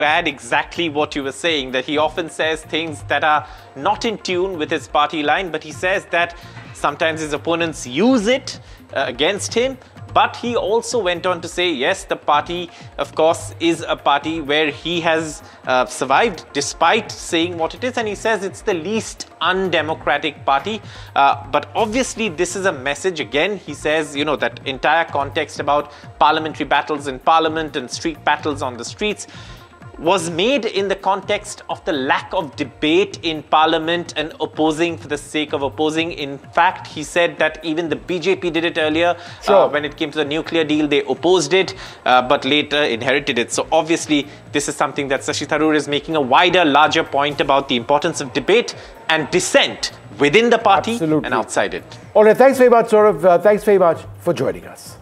add exactly what you were saying, that he often says things that are not in tune with his party line, but he says that sometimes his opponents use it against him. But he also went on to say, yes, the party, of course, is a party where he has survived despite saying what it is. And he says it's the least undemocratic party. But obviously, this is a message. Again, he says, you know, that entire context about parliamentary battles in parliament and street battles on the streets was made in the context of the lack of debate in parliament and opposing for the sake of opposing. In fact, he said that even the BJP did it earlier. When it came to the nuclear deal, they opposed it, but later inherited it. So obviously, this is something that Shashi Tharoor is making a wider, larger point about the importance of debate and dissent within the party and outside it. All right, thanks very much, Saurav. Thanks very much for joining us.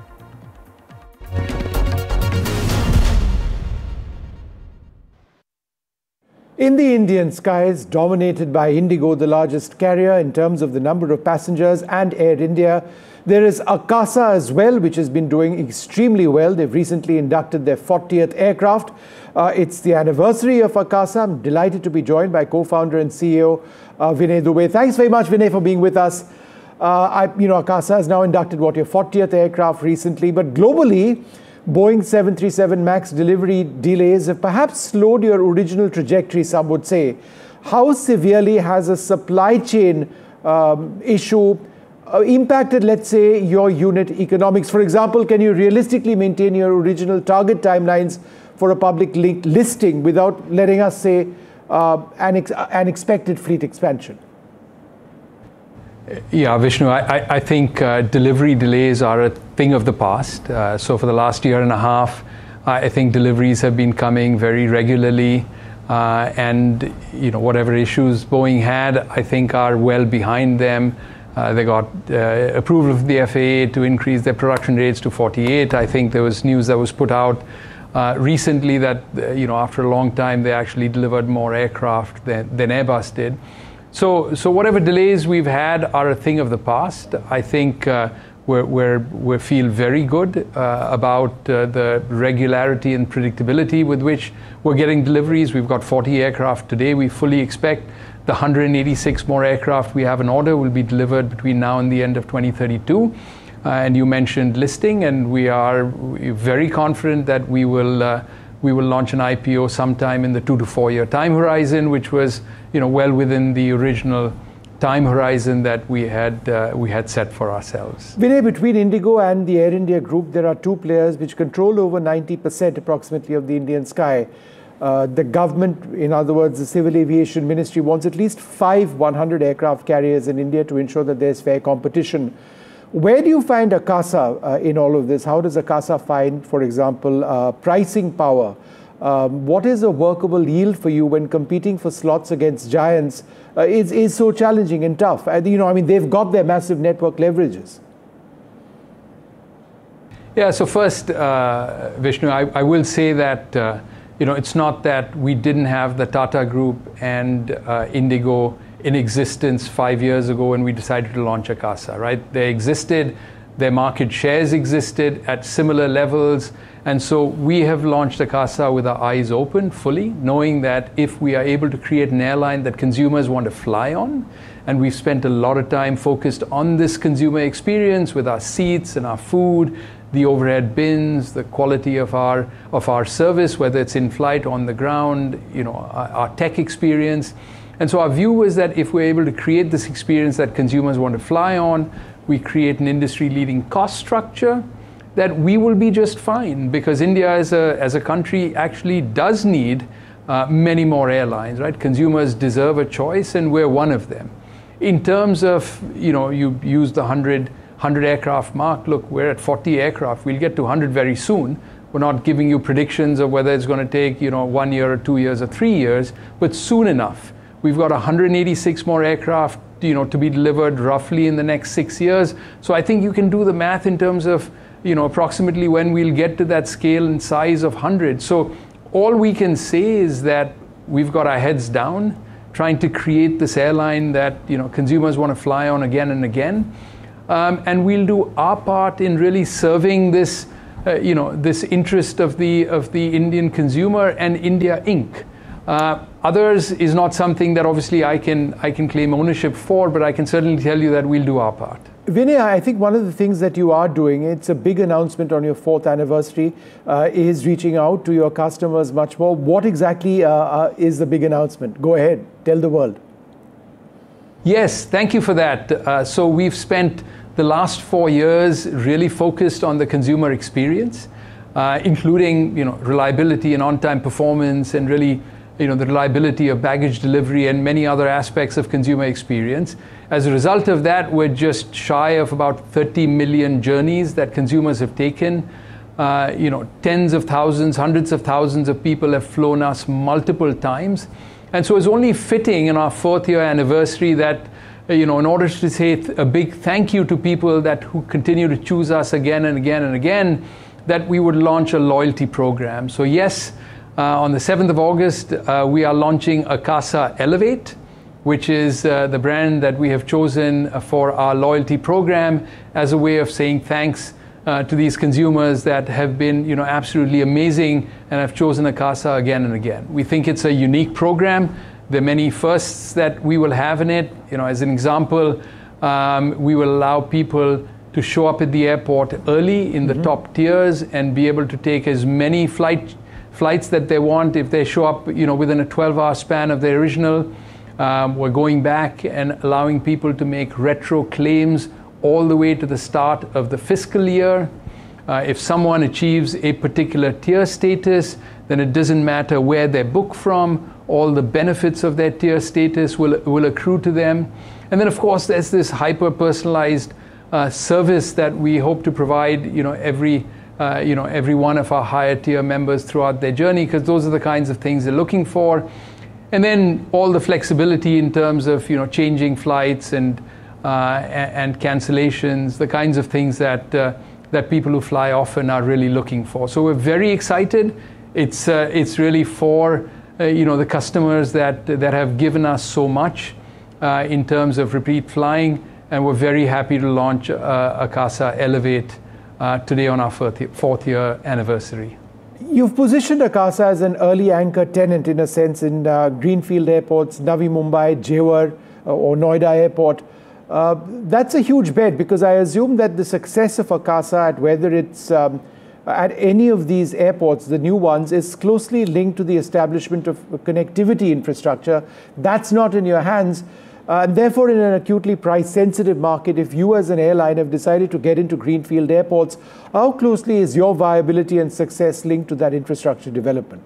In the Indian skies, dominated by Indigo, the largest carrier in terms of the number of passengers, and Air India, there is Akasa as well, which has been doing extremely well. They've recently inducted their 40th aircraft. It's the anniversary of Akasa. I'm delighted to be joined by co-founder and CEO Vinay Dubey. Thanks very much, Vinay, for being with us. Akasa has now inducted, your 40th aircraft recently, but globally, Boeing 737 MAX delivery delays have perhaps slowed your original trajectory, some would say. How severely has a supply chain issue impacted, let's say, your unit economics? For example, can you realistically maintain your original target timelines for a public listing without letting us say an expected fleet expansion? Yeah, Vishnu, I think delivery delays are a thing of the past. So for the last year and a half, I think deliveries have been coming very regularly. And whatever issues Boeing had, I think are well behind them. They got approval from the FAA to increase their production rates to 48. I think there was news that was put out recently that, after a long time, they actually delivered more aircraft than Airbus did. So whatever delays we've had are a thing of the past. I think we feel very good about the regularity and predictability with which we're getting deliveries. We've got 40 aircraft today. We fully expect the 186 more aircraft we have in order will be delivered between now and the end of 2032. And you mentioned listing, and we are very confident that we will launch an IPO sometime in the 2 to 4 year time horizon, which was well within the original time horizon that we had set for ourselves. Vinay, between Indigo and the Air India group, there are two players which control over 90% approximately of the Indian sky. The government, in other words, the Civil Aviation Ministry, wants at least 5 100 aircraft carriers in India to ensure that there's fair competition. Where do you find Akasa in all of this? How does Akasa find, for example, pricing power? What is a workable yield for you when competing for slots against giants is so challenging and tough? They've got their massive network leverages. Yeah, so first, Vishnu, I will say that, it's not that we didn't have the Tata Group and Indigo in existence 5 years ago when we decided to launch Akasa, right? They existed, their market shares existed at similar levels. And so we have launched Akasa with our eyes open fully, knowing that if we are able to create an airline that consumers want to fly on, and we've spent a lot of time focused on this consumer experience with our seats and our food, the overhead bins, the quality of our service, whether it's in flight or on the ground, our tech experience. And so our view was that if we're able to create this experience that consumers want to fly on, we create an industry-leading cost structure, that we will be just fine, because India as a country actually does need many more airlines, right? Consumers deserve a choice, and we're one of them. In terms of, you use the 100 aircraft mark. Look, we're at 40 aircraft. We'll get to 100 very soon. We're not giving you predictions of whether it's going to take, 1 year or 2 years or 3 years, but soon enough. We've got 186 more aircraft, to be delivered roughly in the next 6 years. So I think you can do the math in terms of, approximately when we'll get to that scale and size of 100. So all we can say is that we've got our heads down, trying to create this airline that, consumers want to fly on again and again. And we'll do our part in really serving this this interest of the Indian consumer and India Inc. Others is not something that obviously I can claim ownership for, but I can certainly tell you that we'll do our part. Vinay, I think one of the things that you are doing, it's a big announcement on your 4th anniversary, is reaching out to your customers much more. What exactly is the big announcement? Go ahead, tell the world. Yes, thank you for that. So we've spent the last 4 years really focused on the consumer experience, including reliability and on-time performance, and really the reliability of baggage delivery and many other aspects of consumer experience. As a result of that, we're just shy of about 30 million journeys that consumers have taken. Tens of thousands, hundreds of thousands of people have flown us multiple times. And so it's only fitting in our 4th year anniversary that, in order to say a big thank you to people who continue to choose us again and again and again, that we would launch a loyalty program. So yes, on the 7th of August, we are launching Akasa Elevate, which is the brand that we have chosen for our loyalty program as a way of saying thanks to these consumers that have been absolutely amazing and have chosen Akasa again and again. We think it's a unique program. There are many firsts that we will have in it. As an example, we will allow people to show up at the airport early in the top tiers and be able to take as many flights that they want if they show up within a 12-hour span of their original. We're going back and allowing people to make retro claims all the way to the start of the fiscal year. If someone achieves a particular tier status, then it doesn't matter where they book from, all the benefits of their tier status will accrue to them. And then of course there's this hyper-personalized service that we hope to provide every one of our higher tier members throughout their journey, because those are the kinds of things they're looking for. And then all the flexibility in terms of changing flights and cancellations, the kinds of things that people who fly often are really looking for. So we're very excited. It's really for the customers that have given us so much in terms of repeat flying, and we're very happy to launch Akasa Elevate today on our 4th year anniversary. You've positioned Akasa as an early anchor tenant in a sense in greenfield airports, Navi Mumbai, Jewar or Noida Airport. That's a huge bet, because I assume that the success of Akasa, whether it's at any of these airports, the new ones, is closely linked to the establishment of connectivity infrastructure. That's not in your hands. And therefore, in an acutely price-sensitive market, if you as an airline have decided to get into greenfield airports, how closely is your viability and success linked to that infrastructure development?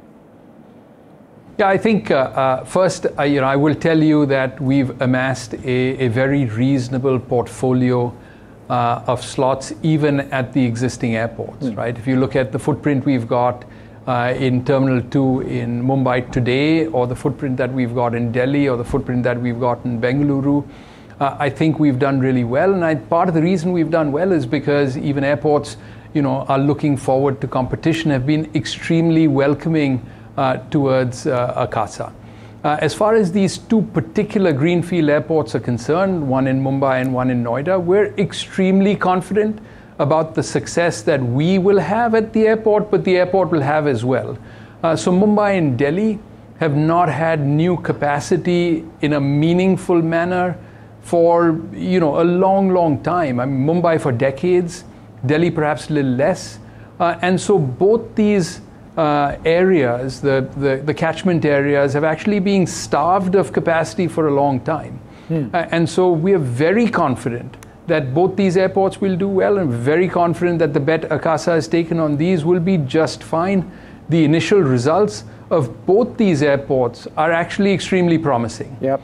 Yeah, I think first, I will tell you that we've amassed a very reasonable portfolio of slots, even at the existing airports, right? If you look at the footprint we've got in Terminal 2 in Mumbai today, or the footprint that we've got in Delhi, or the footprint that we've got in Bengaluru, I think we've done really well. And part of the reason we've done well is because even airports, are looking forward to competition, have been extremely welcoming towards Akasa. As far as these two particular greenfield airports are concerned, one in Mumbai and one in Noida, we're extremely confident about the success that we will have at the airport, but the airport will have as well. So Mumbai and Delhi have not had new capacity in a meaningful manner for a long time. I mean, Mumbai for decades, Delhi perhaps a little less. And so both these areas, the catchment areas, have actually been starved of capacity for a long time. And so we are very confident that both these airports will do well, and very confident that the bet Akasa has taken on these will be just fine. The initial results of both these airports are actually extremely promising. Yep.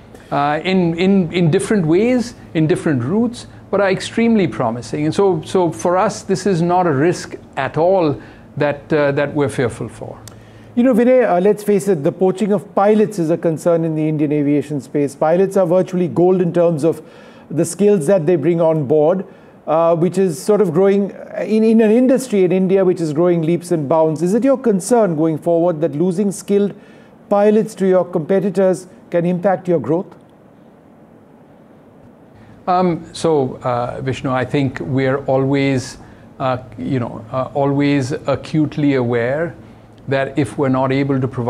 In different ways, in different routes, but are extremely promising. And so for us, this is not a risk at all that we're fearful for. Vinay, let's face it, the poaching of pilots is a concern in the Indian aviation space. Pilots are virtually gold in terms of the skills that they bring on board, which is sort of growing in an industry in India which is growing leaps and bounds. Is it your concern going forward that losing skilled pilots to your competitors can impact your growth? Vishnu, I think we're always always acutely aware that if we're not able to provide